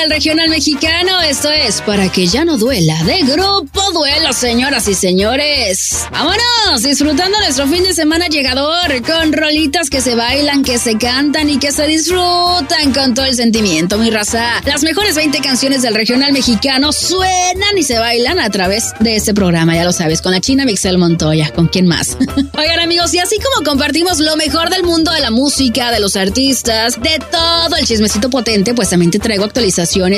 del regional mexicano. Esto es Para que ya no duela, de Grupo Duelo, señoras y señores. ¡Vámonos! Disfrutando nuestro fin de semana llegador con rolitas que se bailan, que se cantan y que se disfrutan con todo el sentimiento, mi raza. Las mejores 20 canciones del regional mexicano suenan y se bailan a través de este programa, ya lo sabes, con la China Mixel Montoya. ¿Con quién más? Oigan, amigos, y así como compartimos lo mejor del mundo de la música, de los artistas, de todo el chismecito potente, pues también te traigo actualizaciones